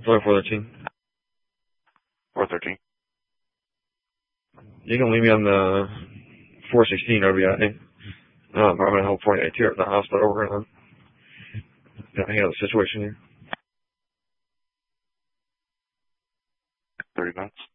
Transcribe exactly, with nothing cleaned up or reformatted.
Sorry, four thirteen. four thirteen. You can leave me on the four sixteen O B I. Um, I'm gonna help forty-eight here at the hospital. We're gonna handle the situation here. thirty minutes.